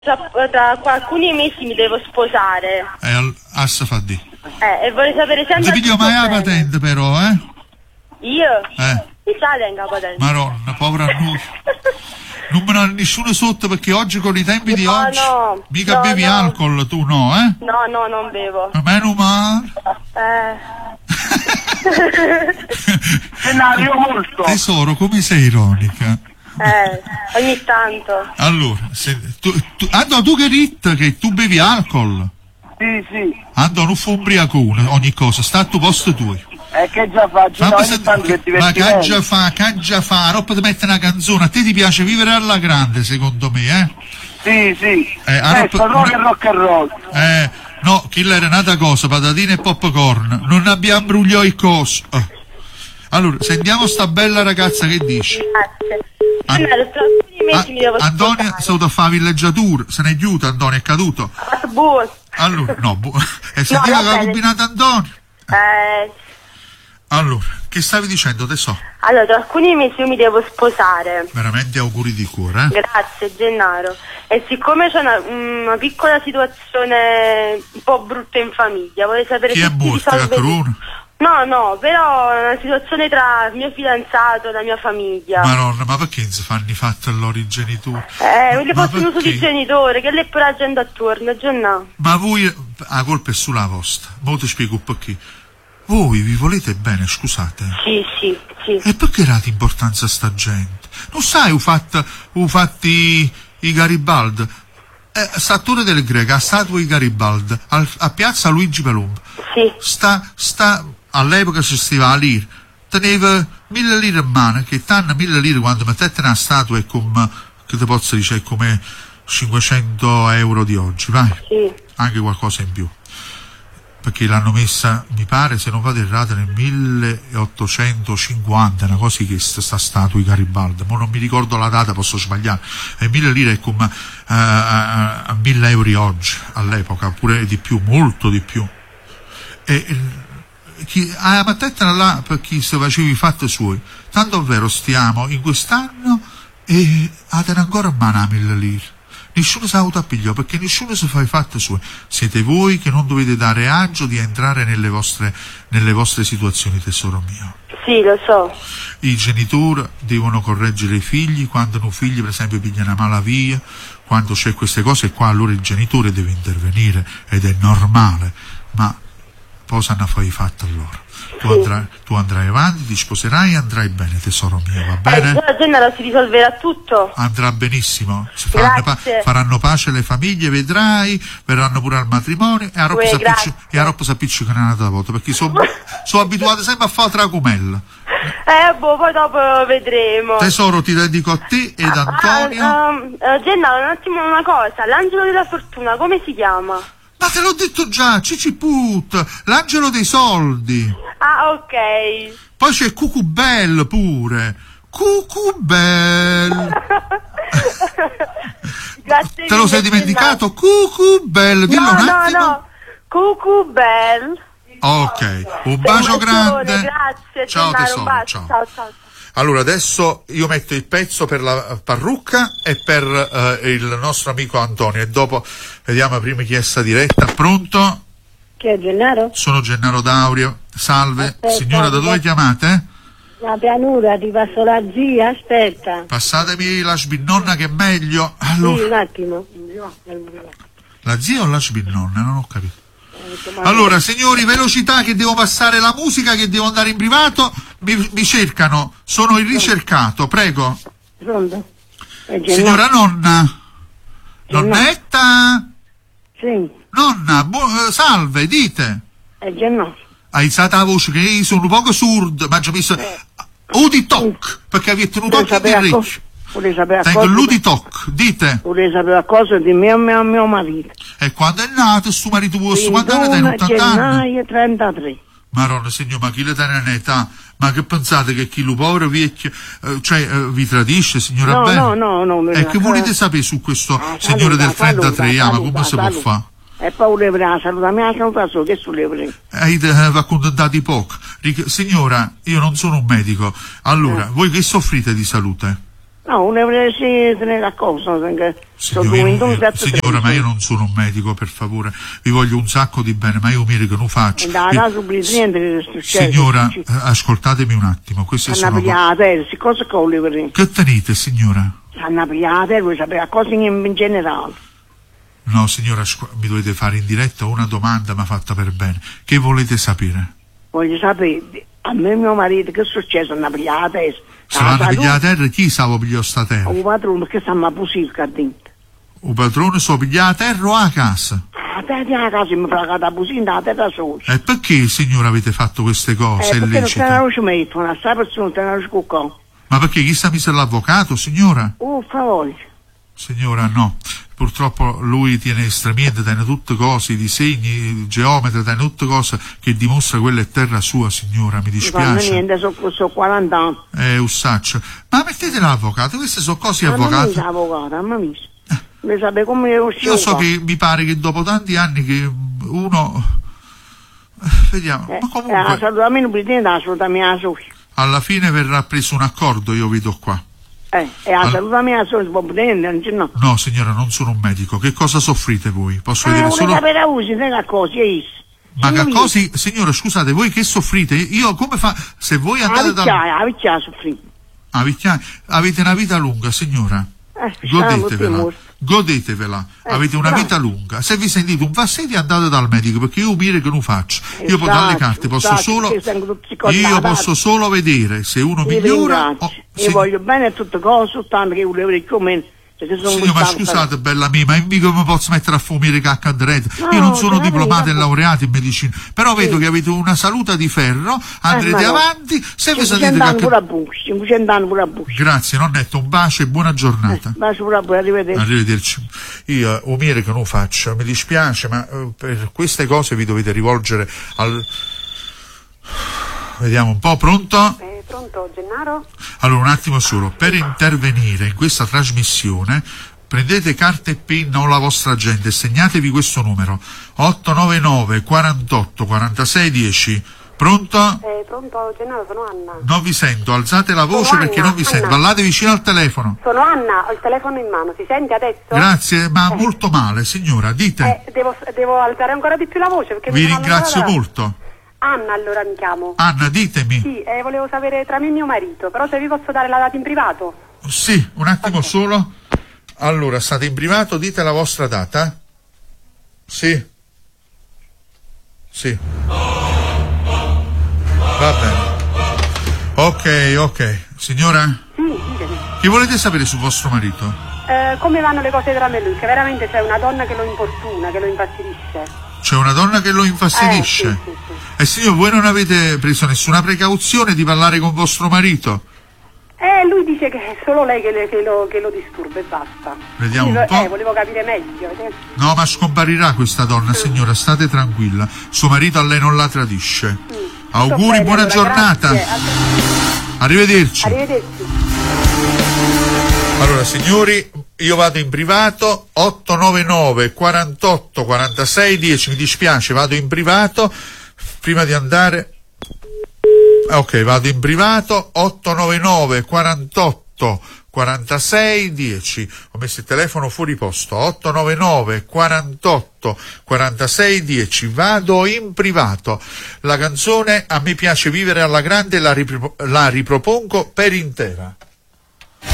Tra alcuni mesi mi devo sposare. Assa fa di. E vorrei sapere se non ti piglio mai la patente però, Io? Chi sa tenga patente? Maronna, povera noi. Non me ne ha nessuno sotto perché oggi con i tempi di oggi mica bevi alcol, tu no, No, non bevo. Meno male. Scenario molto. Tesoro, come sei ironica? Ogni tanto. Allora, tu che ritta che tu bevi alcol? Sì. Ando non fa ubriacone, ogni cosa, sta a tu posto tuo. Che già faccio? Ma che già fa, roba ti mette una canzone, a te ti piace vivere alla grande secondo me, Sì. Rock and roll. No, killer è un'altra cosa, patatine e popcorn, non abbiamo brugliato il coso. Allora, sentiamo sta bella ragazza che dice. Grazie. Antonio è stato a fare villeggiatura, se ne aiuta Antonio, è caduto. Allora, è sentita che ha combinato Antonio? Allora, che stavi dicendo tesoro? Allora, tra alcuni mesi io mi devo sposare. Veramente auguri di cuore, Grazie Gennaro. E siccome c'è una piccola situazione un po' brutta in famiglia, vorrei sapere chi se è morta, la corona? No, però è una situazione tra il mio fidanzato e la mia famiglia. Madonna, ma perché non si fanno i fatti a loro i genitori? Quelli possono solo i genitori, che lei poi la gente attorno, Gennaro. Ma voi, la colpa è sulla vostra, mo ti spiego perché. Voi vi volete bene, scusate? Sì. E perché date importanza a sta gente? Non sai, ho fatti i Garibaldi. Statue del Greco, a statua di Garibaldi, a piazza Luigi Palumbo. Sì. All'epoca si stiva a lire. Teneva 1000 lire in mano, che tanno 1000 lire quando mettete una statua è come, che ti posso dire, è come 500 euro di oggi, vai? Sì. Anche qualcosa in più. Perché l'hanno messa, mi pare, se non vado errato, nel 1850, una cosa che sta statua di Garibaldi, ma non mi ricordo la data, posso sbagliare, e 1000 lire è come 1000 euro oggi, all'epoca, oppure di più, molto di più. Ma tettola là per chi si faceva i fatti suoi, tanto ovvero stiamo in quest'anno e avete ancora a mano 1000 lire. Nessuno si autoappigliò perché nessuno si fa i fatti suoi. Siete voi che non dovete dare agio di entrare nelle vostre situazioni, tesoro mio. Sì, lo so. I genitori devono correggere i figli quando un figlio, per esempio, piglia una malavia, quando c'è queste cose qua, allora il genitore deve intervenire ed è normale, ma posano fare i fatti a loro. Tu andrai avanti, ti sposerai e andrai bene, tesoro mio, va bene? La Gennaro si risolverà tutto. Andrà benissimo, faranno pace le famiglie, vedrai, verranno pure al matrimonio e a Roppo si appiccicano una volta, perché sono abituati sempre a fare tracumella. Poi dopo vedremo. Tesoro, ti dedico a te ed Antonio. Gennaro, un attimo una cosa, l'angelo della fortuna come si chiama? Ma te l'ho detto già, Ciciput, l'angelo dei soldi. Ah, ok. Poi c'è Cucubel pure. Cucubel. Grazie. Te lo sei dimenticato? Cucubel, dillo un attimo. No. Cucubel. Ok, un bacio grande. Grazie. Ciao Gennaro, tesoro, ciao. Allora adesso io metto il pezzo per la parrucca e per il nostro amico Antonio e dopo vediamo prima chi è sta diretta. Pronto? Chi è Gennaro? Sono Gennaro D'Aurio, salve. Aspetta, signora, da dove chiamate? La pianura, ti passo la zia, aspetta. Passatemi la sbinnonna che è meglio. Allora. Sì, un attimo. La zia o la sbinnonna? Non ho capito. Allora, signori, velocità che devo passare la musica, che devo andare in privato, mi cercano, sono il ricercato, prego. Pronto? Signora nonna. Nonnetta? Sì. Nonna, salve, dite. È Gennaro. Hai alzato la voce che io sono un poco surdo, ma ci ho messo uditoc, perché vi è tenuto anche il riccio. Tengo l'uditoc, dite. Vorrei sapere cosa di mio marito. E quando è nato sto marito vostro? Quando è nato? 80 anni? Gennaio 33. Maronna signor, ma chi le dà in età? Ma che pensate che chi lo povero vecchio, vi tradisce, signora? No. E che volete sapere su questo signore del 33 anni? Ma come si può fare? E poi volevo la saluta solo, che volevo? Va accontentati poco. Signora, io non sono un medico. Allora, voi che soffrite di salute? No, volevo essere a cosa. Signora, ma io non sono un medico, per favore, vi voglio un sacco di bene, ma io mire che non faccio. Signora, ascoltatemi un attimo, queste sono che tenete, signora? Cose in generale. No, signora, mi dovete fare in diretta una domanda, ma fatta per bene. Che volete sapere? Voglio sapere, a me e mio marito, che è successo? Hanno pigliato la terra. Se l'hanno pigliata a terra, chi stava pigliando sta terra? Un padrone che sta a pusire qua dentro. Un padrone so pigliare a terra o a casa? A terra a casa mi fa la pusina, a terra sola. E perché, signora, avete fatto queste cose illecite? Perché non te la luce mettono, sta persona te la luce cuccò. Ma perché chi sta mise l'avvocato, signora? Favore. Signora, no. Purtroppo lui tiene estremiente, tiene tutte cose, i disegni, geometra, tiene tutte cose che dimostra quella è terra sua, signora, mi dispiace. Non fa niente, sono 40 anni. Ussaccio. Ma mettete l'avvocato, queste sono cose avvocate. Ma avvocato, ma mi lei sa come io so che mi pare che dopo tanti anni che uno... Vediamo, ma comunque... alla fine verrà preso un accordo, io vedo qua. La salute mia si può prendere, no? No, signora, non sono un medico. Che cosa soffrite voi? Posso vedere solo... Ma che cosa? Signora, scusate, voi che soffrite? Io come fa... Se voi andate dal... Avete una vita lunga, signora. Godetevela, avete una vita lunga. Se vi sentite un fastidio andate dal medico, perché io mire che non faccio. Io dalle carte posso solo vedere se uno migliora. Io voglio bene a tutte cose, soltanto che volevo come. Signor, ma scusate, bella mia, ma mica mi posso mettere a fumare cacca dreta. Io non sono diplomato e laureato in medicina, però vedo che avete una salute di ferro, andrete avanti, se vi sentite cacca... 500 anni pure a buccia. Grazie, nonnetto, un bacio e buona giornata. Bacio pure a voi, arrivederci. Arrivederci. Io umire che non faccio, mi dispiace, ma per queste cose vi dovete rivolgere al... Vediamo un po', pronto? Pronto, Gennaro? Allora, un attimo solo, per intervenire in questa trasmissione prendete carta e penna o la vostra agenda e segnatevi questo numero: 899 48 46 10. Pronto? Pronto, Gennaro, sono Anna. Non vi sento, alzate la voce perché non vi sento, parlate vicino al telefono. Sono Anna, ho il telefono in mano, si sente adesso? Grazie, ma molto male, signora, dite. Devo alzare ancora di più la voce perché vi ringrazio molto. Anna, allora mi chiamo. Anna, ditemi. Sì, volevo sapere tra me e mio marito, però se vi posso dare la data in privato. Sì, un attimo solo. Allora, state in privato, dite la vostra data. Sì. Sì. Va bene. Ok. Signora? Sì, ditemi. Che volete sapere sul vostro marito? Come vanno le cose tra me e lui? Che veramente c'è una donna che lo importuna, che lo infastidisce. C'è una donna che lo infastidisce? Sì. Signor, voi non avete preso nessuna precauzione di parlare con vostro marito? Lui dice che è solo lei che lo disturba e basta. Vediamo un po'. Volevo capire meglio. No, ma scomparirà questa donna, signora, state tranquilla. Suo marito a lei non la tradisce. Auguri, bene, buona giornata. Arrivederci. Allora, signori, io vado in privato, 899 48 46 10, mi dispiace, vado in privato, prima di andare... Ok, vado in privato, 899 48 46 10, ho messo il telefono fuori posto, 899 48 46 10, vado in privato. La canzone A me piace vivere alla grande la ripropongo per intera.